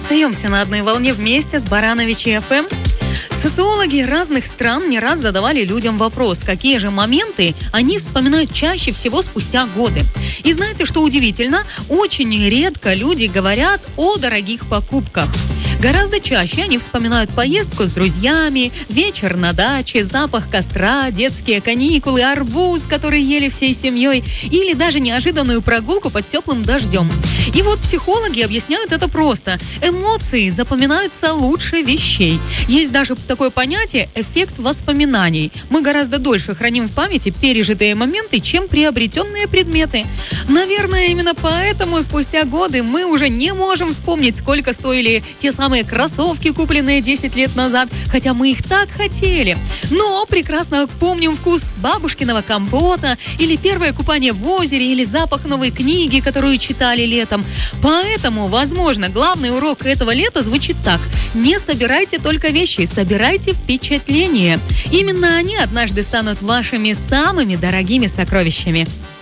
остаемся на одной волне вместе с Барановичей ФМ. Социологи разных стран не раз задавали людям вопрос, какие же моменты они вспоминают чаще всего спустя годы. И знаете, что удивительно? Очень редко люди говорят о дорогих покупках. Гораздо чаще они вспоминают поездку с друзьями, вечер на даче, запах костра, детские каникулы, арбуз, который ели всей семьей, или даже неожиданную прогулку под теплым дождем. И вот психологи объясняют это просто. Эмоции запоминаются лучше вещей. Есть даже такое понятие «эффект воспоминаний». Мы гораздо дольше храним в памяти пережитые моменты, чем приобретенные предметы. Наверное, именно поэтому спустя годы мы уже не можем вспомнить, сколько стоили те самые кроссовки, купленные 10 лет назад, хотя мы их так хотели. Но прекрасно помним вкус бабушкиного компота, или первое купание в озере, или запах новой книги, которую читали летом. Поэтому, возможно, главный урок этого лета звучит так: не собирайте только вещи, собирайте впечатления. Именно они однажды станут вашими самыми дорогими сокровищами.